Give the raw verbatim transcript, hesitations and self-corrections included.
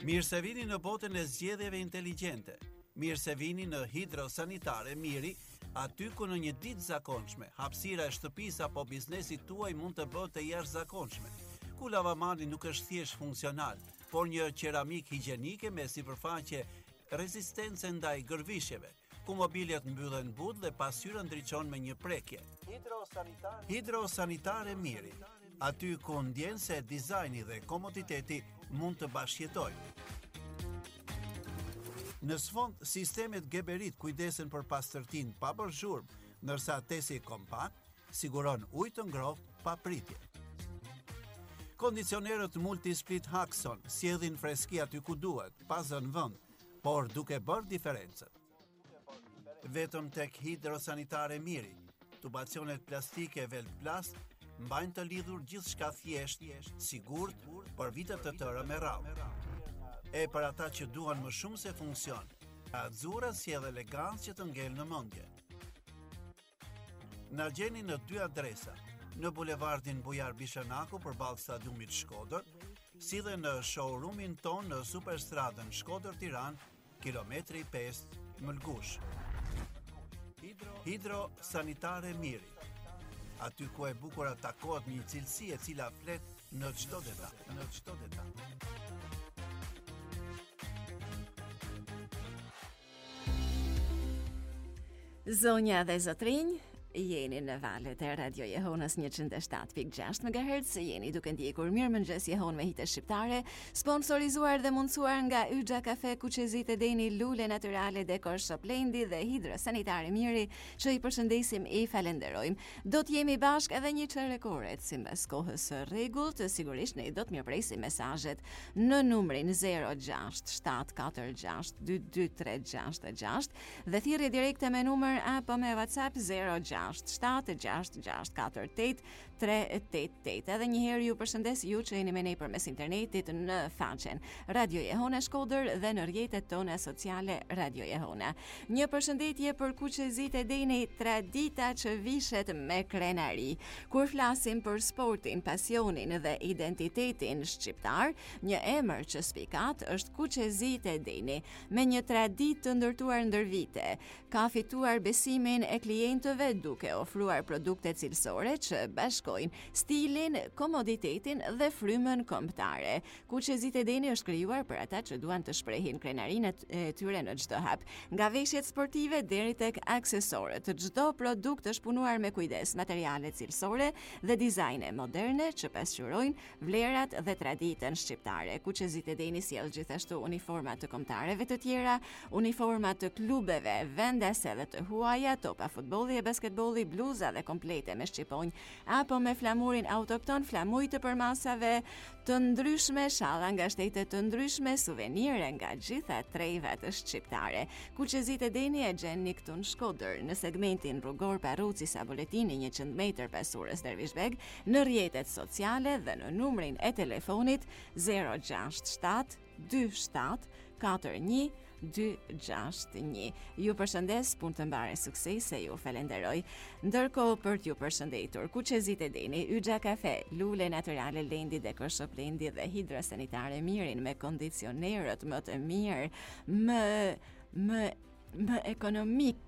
Mirë se vini në botën e zgjedhjeve inteligjente. Mirë se vini në Hidrosanitare Miri, aty ku në një ditë zakonshme, hapësira e shtëpisë apo biznesit tuaj mund të bëhet e jashtëzakonshme. Ku lavamani nuk është thjesht funksional, por një qeramik higjienike me sipërfaqe rezistence ndaj gërvishjeve, ku mobiljet mbyllen but dhe pasqyra ndriçon me një prekje. Hidrosanitare Hidrosanitare Miri, aty ku ndjen se dizajni dhe komoditeti mund të bashkëjetojnë. Në sfond, sistemet Geberit kujdesen për pastërtinë pa bërë zhurmë, ndërsa tesi kompakt siguron ujë të ngrohtë pa pritje. Kondicionerët Multisplit Haxon sjellin freski aty ku duhet, pa zënë vend, por duke bërë diferencën. Vetëm tek Hidrosanitare Miri, tubacionet plastike Velplast mbajnë të lidhur gjithçka thjesht, sigurt për vite të tëra me radhë. E për ata që duan më shumë se funksion, Azura sjell elegancë që të ngel në mendje. Na gjeni në dy adresa, në bulevardin Bujar Bishanaku përballë stadiumit Shkodër, si dhe në showroomin ton në Superstradën Shkodër-Tiranë, kilometri pesë Mëlgush. Hidrosanitare Miri, aty ku e bukura takohet një cilësi e cila flet në çdo detaj, në çdo detaj. Zonja dhe zotrinj, jeni në valët e Radio Jehonës njëqind e shtatë pikë gjashtë megahertz, jeni duke ndjekur Mirëmëngjes Jehon me hite shqiptare, sponsorizuar dhe mundsuar nga Yxha Kafe, Kuqezit e Deni, Lule Natyrale, Dekor Shop Lendi dhe Hidrosanitare Miri, që i përshëndesim e falenderojmë. Do të jemi bashkë edhe një çerë koret, si mbas kohës së rregullt, sigurisht ne do të mirëpresim mesazhet në numrin zero gjashtë shtat katër gjashtë dy dy tre gjashtë gjashtë dhe thirrje direkte me numër apo me WhatsApp zero gjashtë shtat gjashtë gjashtë katër tetë tre tetë tetë. Edhe një herë ju përshëndes ju që jeni me ne përmes internetit në faqen Radio Jehona Shkodër dhe në rrjetet tona sociale Radio Jehona. Një përshëndetje për Kuqezit e Deni, tradita që vishet me krenari. Kur flasim për sportin, pasionin dhe identitetin shqiptar, një emër që spikat është Kuqezit e Deni, me një traditë të ndërtuar ndër vite. Ka fituar besimin e klientëve duke ofruar produkte cilësore që bashkojnë stilin, komoditetin dhe frymën kombëtare. Kuqezit e Deni është krijuar për ata që duan të shprehin krenarinë e tyre në çdo hap. Nga veshjet sportive deri tek aksesorët, çdo produkt është punuar me kujdes, materiale cilësore dhe dizajne moderne që pasqyrojnë vlerat dhe traditën shqiptare. Kuqezit e Deni sjell gjithashtu uniforma të kombëtareve të tjera, uniforma të klubeve vendase dhe të huaja, topa futbolli e basketbolli, bluza dhe komplete me shqiponj apo me flamurin autokton, flamuj të përmasave të ndryshme, shalla nga shtete të ndryshme, suvenire nga gjitha trevat shqiptare. Kuqezit e Deni e gjeni këtu në Shkodër, në segmentin rrugor Parruci sa buletini njëqind metër pas urës Dervishbeg, në rrjetet sociale dhe në numrin e telefonit zero gjashtë shtat dy shtat katër një dy gjashtë një. Ju përshëndes, punë të mbare suksese, ju falenderoj. Ndërkohë për t'ju përshëndetur, Kuqezit e Deni, Yxha Kafe, Lule Natyrale Lendi, Dekor Shop Lendi dhe Hidrosanitare Mirin me kondicionerët më të mirë, më më më ekonomik